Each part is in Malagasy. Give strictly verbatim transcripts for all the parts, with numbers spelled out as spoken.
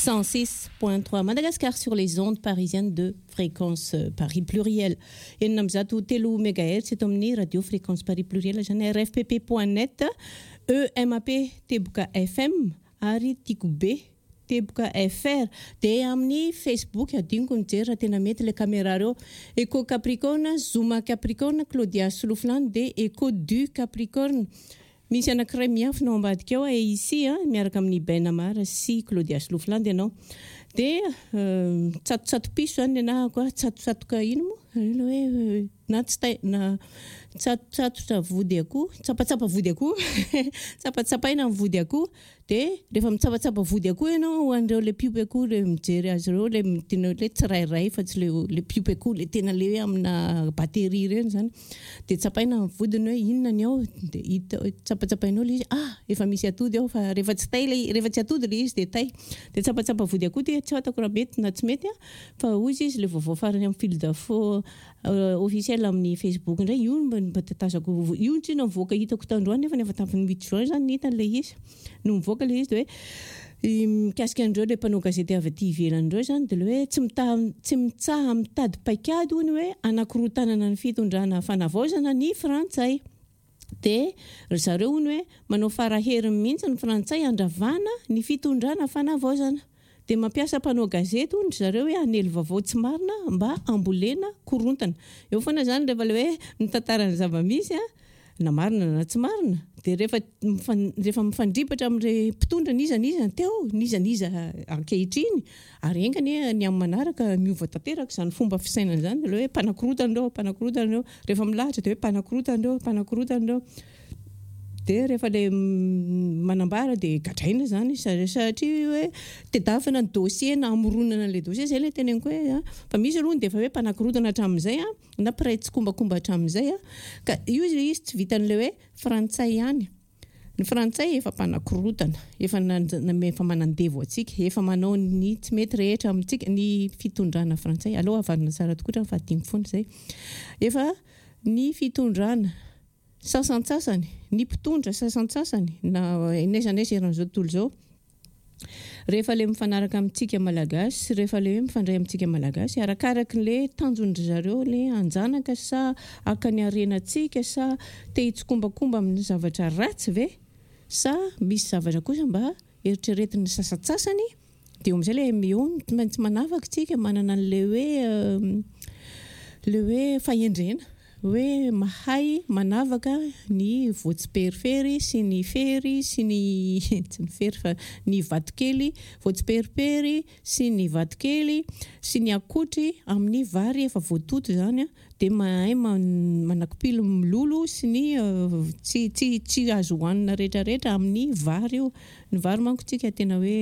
cent six point trois Madagascar sur les ondes parisiennes de fréquence Paris pluriel. Enina amzato telo mégahertz eto amin'ny radio fréquence Paris pluriel zany R F P P point net, E M A P Teboka F M ary Tico B Teboka F R. Dia amin'ny Facebook adinoko mijery raha tena mety le caméra reo. Eco Capricorne, Zuma Capricorne, Claudia Soloflane dia Eco du Capricorne. Misy anankiray miafina ao ambadika ao e ici a miaraka amin'ny Ben Amara sy Claudia Soloflane dia anao. Dia uh, tsatotsatoka piso zany na koa tsatotsatoka ino mo hoe na tsy na tsatotsatotra vody akoho, tsapatsapa vody akoho, tsapatsapaina amin'ny vody akoho. Dia rehefa mitsapatsapa vody akoho ianao ho an'ireo le piopy akoho le mijery azy ireo le tena le tsirairay fa tsy le le piopy akoho le tena le hoe amina batery ireny zany. Dia tsapaina amin'ny vodiny hoe inona ny ao dia hita tsapatsapainao le izy ah efa misy atody ao fa rehefa tsy tay le rehefa tsy atody le izy dia tay. Dia tsapatsapa vody akoho dia tsy fatako raha mety na tsy mety a fa hozy izy le vaovao farany amin'ny fil d'info uh, officiel amin'ny Facebook ndray io mba tatazako io tsy navoaka hitako tandroany nefa nefa tamin'ny huit juin zany hitan'le izy no mivoaka le izy dia hoe mikasika andreo le mpanao gazety avy aty ivelan'ireo zany dia le hoe tsy mitaha tsy mitsaha mitady paikady hoy ny hoe anankiroa tanana ny fitondrana fanavaozana ny frantsay. Dia ry zareo hoy ny hoe manao faraheriny mihitsy ny frantsay andravana ny fitondrana fanavaozana. Dia mampiasa mpanao gazety hoy zareo hoe anely vaovao tsy marina mba ambolena korontana. Eo foana zany rehefa le hoe mitantara ny zava-misy a na marina na tsy marina. Dia rehefa rehefa mifandripatra amin'ireo mpitondra niza niza teo niza niza ankehitriny arengany ny amin'ny manaraka miova tanteraka izany fomba fisainana izany dia le hoe mpanakorotana ireo mpanakorotana ireo rehefa milahatra dia hoe mpanakorotana ireo mpanakorotana ireo. Dia rehefa le manambara dia gadraina zany satria hoe tedavina ny dossier na amoronana le dossier zay le teneniko hoe fa misy aloha dia efa hoe mpanakorotana hatramin'izay a na piray tsy kombakomba hatramin'izay a ka io izy tsy vitan'le hoe frantsay ihany. Ny frantsay efa mpanakorotana efa efa manandevo atsika efa manao ny tsy mety rehetra amintsika ny fitondrana frantsay aloha avarina tsara tokoa fa adingo foana zay efa ny fitondrana sasantsasany ny mpitondra sasantsasany na naisanaiza eran'izao tontolo izao rehefa le mifanaraka amintsika malagasy rehefa le mifandray amintsika malagasy arakaraka le tanjon'ny zareo le anjanaka sa akany arenantsika sa te hitsokombakomba amin'ny zavatra ratsy ve sa misy zavatra kosa mba eritreretin'ny sasantsasany dia amin'izay le eo maintsy manafaka tsika manana an'le hoe le hoe fahendrena hoe mahay manavaka ny voatsiperifery sy ny fery sy ny tsy ny fery fa ny vatokely voatsiperifery sy ny vatokely sy ny akotry amin'ny vary efa voatoto zany a dia mahay manakopilo milolo sy ny tsy tsy tsy azo hohanina rehetrarehetra amin'ny vary io. Ny vary manko tsika tena hoe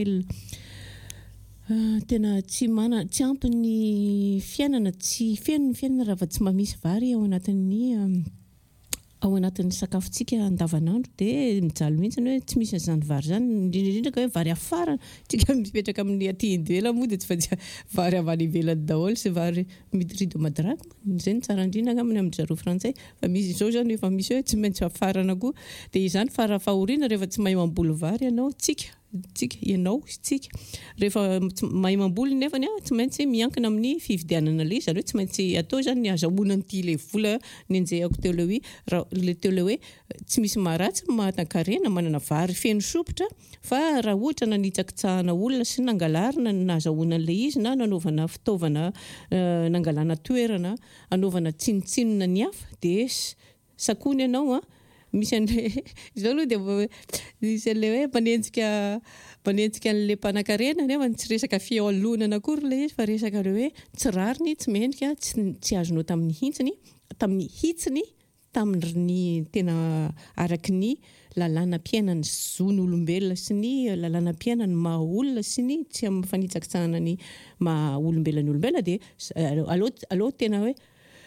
Uh, tena tsy mana tsy ampy ny fiainana tsy fiainana fiainana raha tsy mba misy vary ao anatin'ny um, ao anatin'ny sakafontsika andavanandro dia mijaly mihitsy hoe tsy misy zany vary zany indrindra ka hoe vary afara tsika mipetraka amin'ny aty indela moa dia tsy fa vary avany ivelany daholo sy vary midrido madraka zay ny tsara indrindra amin'ny amin'ny zareo frantsay fa misy izao zany efa misy hoe tsy maintsy afarana koa dia izany fara fahoriana rehefa tsy mahay mamboly vary ianao tsika tsika ianao tsika rehefa mahay mamboly nefa tsy maintsy miankina amin'ny fividianana le izy aloha tsy maintsy atao zany ny azahoana n'ity le vola nenjehako teo le hoe le teo le hoe tsy misy maharatsy mahatankarena manana vary feno sopotra fa raha ohatra na nitsakitsahana olona sy nangalarina nazahoana le izy na nanaovana fitaovana nangalana toerana anaovana tsinotsinona ny hafa dia sakony ianao a misy an'le izao aloha dia misy an'le hoe manenjika manenjika an'le mpanan-karena nefa tsy resaka fialonana akory le izy fa resaka le hoe tsy rariny tsy mendrika tsy azonao tamin'ny hitsiny tamin'ny hitsiny tamin'ny tena araky ny lalàna mpiainany zon'olombelona sy ny lalàna mpiainany maha olona sy ny tsy amin'ny fanitsakitsahana ny maha olombelona olombelona dia aloha tena hoe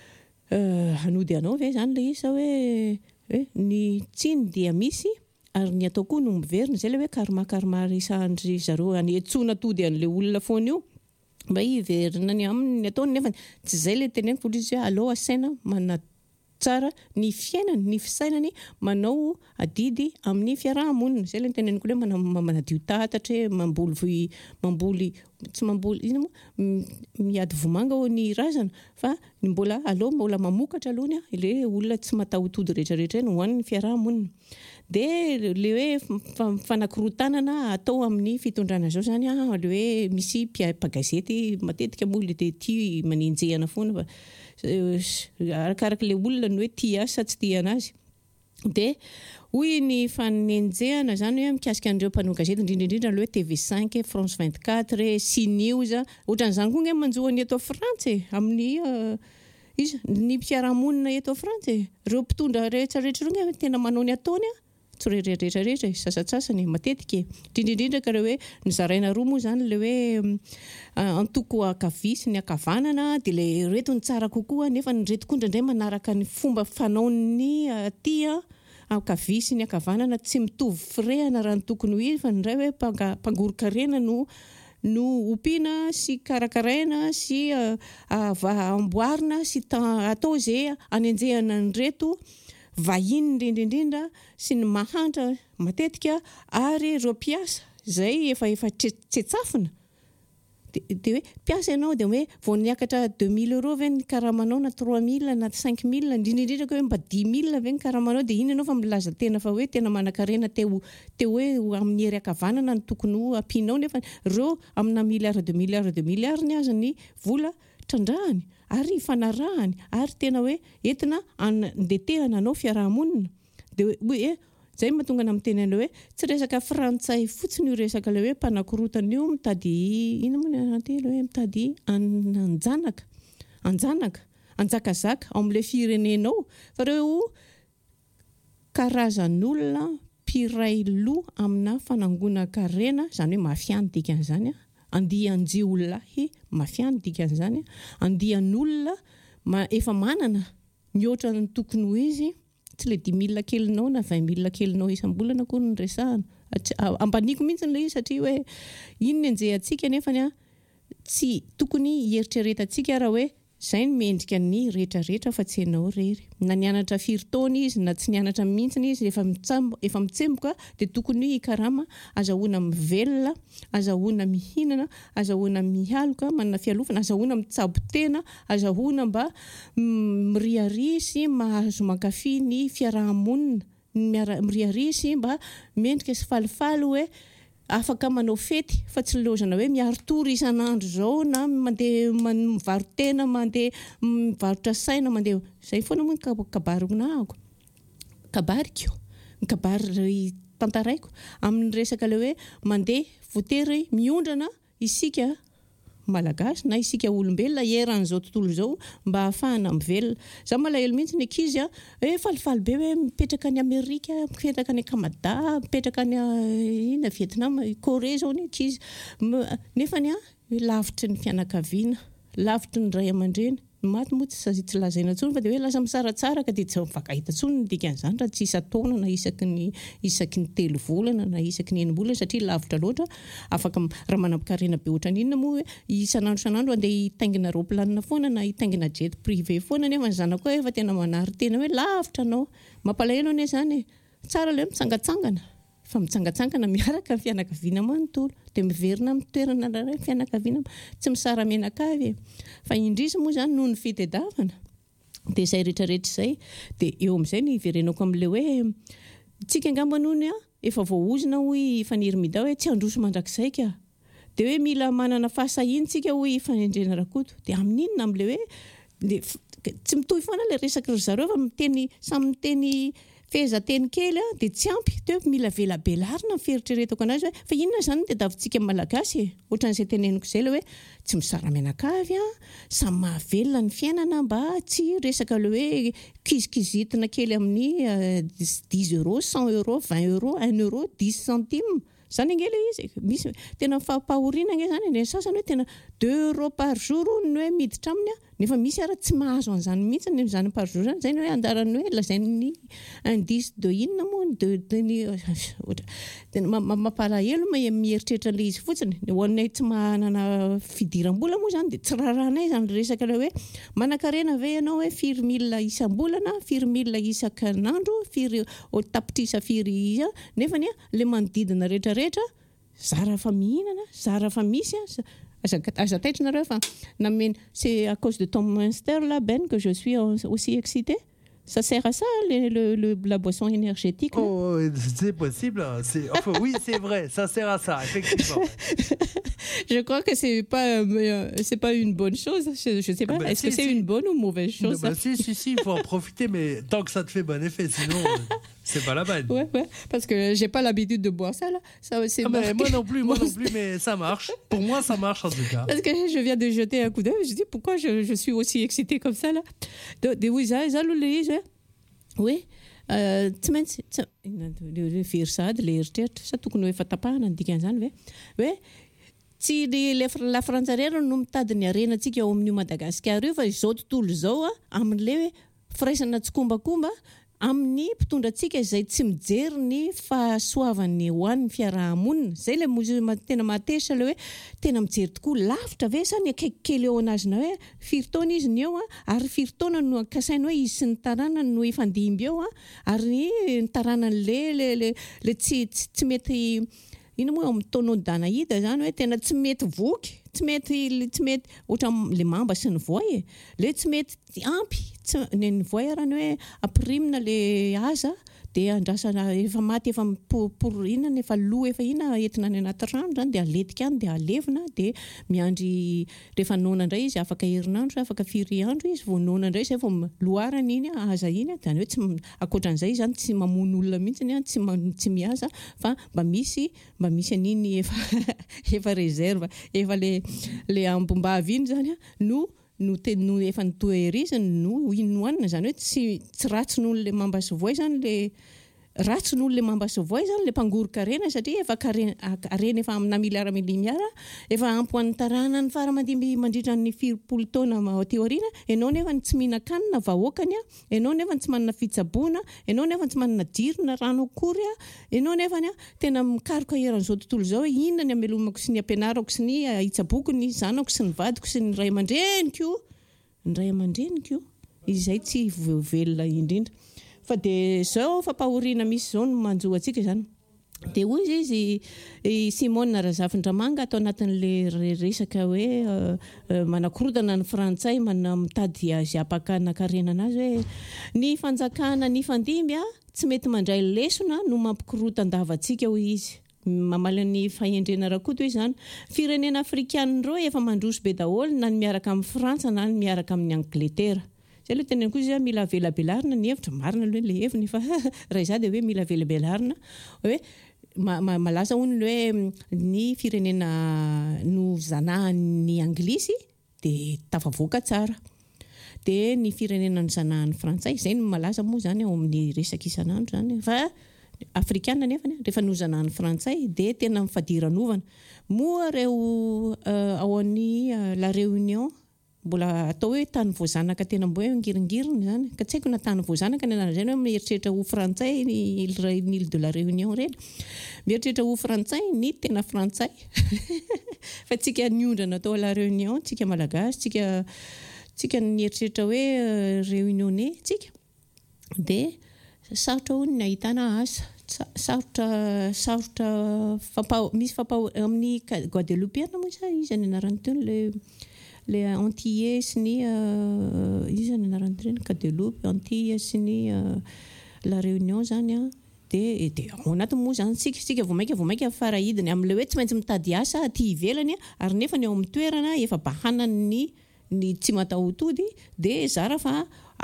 hanody anao ve zany le izy sa hoe hoe ny tsiny dia misy ary ny atao koa no miverina zay le hoe karmakarma isahandry zareo anetsona tody an'le olona foana io mba hiverina ny aminy ny ataony nefa tsy zay le teneniko izy hoe aleo asaina mana tsara ny fiainany ny fisainany manao adidy amin'ny fiarahamonina. Zay ilay teneniko hoe manadio tatatra hoe mamboly mamboly tsy mamboly ino miady vomanga ho ny razana fa ny mbola aloha mbola mamokatra aloha ilay olona tsy matahotodo rehetra rehetra no hoan'ny fiarahamonina. Dia le hoe fanakorotanana atao amin'ny fitondrana zao zany a le hoe misy mpagazety matetika moa le tia manenjehana foana fa arakaraka le olona ny hoe tia azy sa tsy tia anazy. Dia hoy ny fanenjehana zany hoe mikasika an'ireo mpanao gazety indrindra le hoe T V cinq, France vingt-quatre, C News, ohatran'izany koa manjoany eto Frantsa amin'ny izy ny fiarahamonina eto Frantsa. Ireo mpitondra rehetra rehetra reo tena manao ny ataony tsy rehetra rehetra sasatsasany matetika indrindra ka hoe ny zaraina roa moa zany le hoe antoko akavisy ny akavanana dia le reto ny tsara kokoa nefa ny reto koa indray manaraka ny fomba fanaon'ny aty akavisy ny akavanana tsy mitovy firehana raha ny tokony ho izy fa ny ray hoe mpangorokarena no no ompiana sy karakaraina sy amboarina sy atao izay anenjehana ny reto vahiny indrindra sy ny mahantra matetika ary ireo mpiasa izay efa efa tsetsafina dia hoe mpiasa ianao dia hoe vao niakatra deux mille euros ve ny karamanao na trois mille na cinq mille indrindra hoe mba dix mille ve ny karamanao dia iny ianao fa milaza tena fa hoe tena manan-karena teo teo hoe amin'ny hery akavanana ny tokony ho ampianao nefa ireo amina milliard deux milliard deux milliard ny aza ny vola trandrahany ary fanarahany ary tena hoe entina andetehana anao fiarahamonina. Dia hoe zay mahatonga na miteny hoe tsy resaka frantsay fotsiny io resaka le hoe mpanakorotana io mitady ino moa ny anately hoe mitady anjanaka anjanaka anjakazaka ao amin'ilay firenenao fa ireo karazan'olona mpiray loha amina fanangonan-karena zany hoe mafiany dikan'izany andian-jiolahy mafiany dikan'izany andian'olona efa manana mihoatra ny tokony ho izy tsy le dix mille kelinao na vingt mille kelinao isam-bolana koa ny resahana ambaniko mihitsy le izy satria hoe iny ny anjehantsika nefa tsy tokony hieritreretantsika raha hoe zay ny mendrika ny rehetra rehetra fa tsy ianao rery na nianatra firy taona izy na tsy nianatra mihitsy izy efa efa mitsemboka dia tokony hikarama azahoana mivelona azahoana mihinana azahoana mialoka manana fialofana azahoana mitsabo tena azahoana mba miriarisy mahazo mankafy ny fiarahamonina miriarisy mba mendrika sy falifaly hoe afaka manao fety fa tsy lozana hoe miaritory isan'andro zao na mandeha mivarotra tena mandeha mivarotra saina mandeha zay foana moa kabariko kabariko kabary tantaraiko amin'ny resaka le hoe mandeha votery miondrana isika malagasy na isika olombelona eran'izao tontolo izao mba ahafahana mivelona. Za malahelo mihitsy ny ankizy hoe falifaly be hoe mipetraka any Amerika, mipetraka any Canada, mipetraka any ina Vietnam, Corée zao ny ankizy nefa ny lavitry ny fianakaviana, lavitry ny ray aman-dreny. Maty moa tsy tsy lazaina tsony fa dia hoe lasa misaratsara ka dia tsy mifakahita tsony ny dikan'izany raha tsy isa-taona na isaky ny isaky ny telo volana na isaky ny enim-bolana satria lavitra loatra afaka raha manam-pikarena be ohatran'inona moa hoe isan'andro isan'andro andeha hitaingina roplanina foana na hitaingina jet privé foana nefa ny zanako hoe efa tena manary tena hoe lavitra anao mampalahelo anie zany tsara le mitsangatsangana fa mitsangatsangana miaraka ny fianakaviana manontolo dia miverina amin'ny toerana iray fianakaviana tsy misara menakavy fa indrisy moa zany noho ny fitadiavana dia izay rehetrarehetra izay dia eo amin'izay ny iverenako amin'ilay hoe tsika angamba nohony efa voaozina hoy faniry mida hoe tsy handroso mandrakizay ka dia hoe mila manana fahasahiantsika hoy fanendrena rakoto dia amin'inona amin'ilay hoe tsy mitohy foana ilay resaka ry zareo fa miteny samy miteny fehezanteny kely dia tsy ampy teo mila velabelarina ny fieritreretako anazy hoe fa inona zany dia davintsika malagasy ohatran'izay teneniko izay le hoe tsy misara menakavy samy mahavelona ny fiainana mba tsy resaka le hoe kizikizitina kely amin'ny dix euros, cent euros, vingt euros, un euro, dix centimes zany angela izy misy tena fampahoriana nge zany ny sasany hoe tena deux euros par jour no hoe miditra aminy nefa misy ara tsy mahazo an'izany mihitsy ny zany par jour zany zay ny hoe andarany hoe lazainy indice de inona moa de de ny de mampalahelo mieritreritra le izy fotsiny ho anay tsy manana fidiram-bola moa zany de tsy raranay zany resaka le hoe manan-karena ve ianao hoe firy mille isam-bolana firy mille isan-kerinandro firy tapitrisa firy iza nefa ny le manodidina rehetra rehetra zara fa mihinana zara fa misy aza taitrareo fa nameny c'est à cause de ton Monster là Ben que je suis aussi excitée. Ça sert à ça, le, le, le, la boisson énergétique? Oh, c'est possible. C'est, enfin, oui, c'est vrai. Ça sert à ça, effectivement. Je crois que c'est pas, euh, c'est pas une bonne chose. Je, je sais pas. Bah, Est-ce si, que c'est si. une bonne ou mauvaise chose? Bah, si, si, si, il faut en profiter, mais tant que ça te fait bon effet, sinon, c'est pas la peine. Ouais, ouais. Parce que j'ai pas l'habitude de boire ça, là. Ça, c'est ah bah, moi non plus, moi non plus, mais ça marche. Pour moi, ça marche en tout cas. Parce que je viens de jeter un coup d'œil. Je dis pourquoi je, je suis aussi excitée comme ça, là. De, de, oui, ça, ça, le oui, tsy maintsy very sady le eritreritra sa tokony hoe efa tapahana ny dikan'izany ve hoe tsy le la frantsarera no mitady ny arenantsika ao amin'io Madagasikara io fa izao tontolo izao a amin'le hoe firaisana tsy kombakomba amin'ny mpitondrantsika izay tsy mijery ny fahasoavan'ny hoan'ny fiarahamonina zay le tena matesa le hoe tena mijery tokoa lavitra ve sa ny akaikikely eo anazy na hoe firy taona izy ny eo a ary firy taona no akasainy hoe izy sy ny taranany no ifandimby eo a ary ny taranany le le le tsy tsy mety ino moa amin'ny taonao Danaïda zany hoe tena tsy mety voky tsy mety tsy mety ohatra le mamba sy ny voay le tsy mety ampy ny voay arany hoe amprimina le aza de andrasana efa maty efa por inona efa loa efa ina entina ny anaty rano zany de aletika any de alevina de miandry rehefa nona indray izy afaka herinandro afaka firy andro izy vao nona indray zay vao loarana iny aza iny zany hoe tsy akoatran'izay zany tsy mamono olona mihitsy tsy tsy miasa fa mba misy mba misy aniny efa efa réserve efa le le ambombavy iny zany no no no efa nitoeriziny no inoanina zany hoe tsy tsy ratsy noho le mamba sy voay zany le ratsy noho le mamba sy voay zany le mpangoroka arena satria efa arena efa amina miliara milimiara efa ampoan'ny tarana ny faramandimby mandritra ny firimpolo taona teo aoriana ianao nefa tsy mihinan-kanina vahoakany a ianao nefa tsy manana fitsaboana ianao nefa tsy manana jirona rano akory a ianao nefa ny tena mikaroka eran'izao tontolo izao inona ny amelomako sy ny ampianarako sy ny hitsaboko ny zanako sy ny vadiko sy ny ray aman-dreniko ny ray aman-dreniko izay tsy velona indrindra fa de zao fampahoriana misy zao no manjo atsika zany de hoy izy Simone Razafindramanga atao anatin'le resaka hoe manakorotana ny frantsay mana mitady azy apakana-karena anazy hoe ny fanjakana ny fandimby a tsy mety mandray lesona no mampikorotan-davatsika hoy izy mamala ny fahendrena rakoto izy zany firenena afrikana reo efa mandroso be daholo na ny miaraka amin'ny Frantsa na ny miaraka amin'ny Angletera. Zay le tena koa izy mila velabelarina ny hevitra marina le le heviny fa raha iza de hoe mila velabelarina hoe malaza hono le hoe ny firenena no zanahan'ny anglisy de tafavoaka tsara de ny firenena no zanahan'ny frantsay zay no malaza moa zany ao amin'ny resaka isanandro zany fa afrikana nefa rehefa no zanahan'ny frantsay de tena mifadiranovana moa reo ao an'ny la réunion mbola atao hoe tany voazanaka tena mbo hoe ngiringiriny zany ka tsy haiko na tany voazanaka ny anarana zany hoe mieritreritra ho frantsay ny île de la réunion reny mieritreritra ho frantsay ny tena frantsay fa tsika niondrana atao la réunion tsika malagasy tsika tsika nieritreritra hoe réunionnais tsika de sarotra ho ny ahitana asa sarotra sarotra misy fampao amin'ny Guadeloupe moa sa izy ny anarany teo le le Antillais sy ny izy ny anarany reny Guadeloupe Antilles sy ny la Réunion zany a de de ao anaty moa zany sika sika vao maika vao maika farahidiny amin'le hoe tsy maintsy mitady asa aty ivelany ary nefa ny ao amin'ny toerana efa bahanany ny ny tsy mataotody de zara fa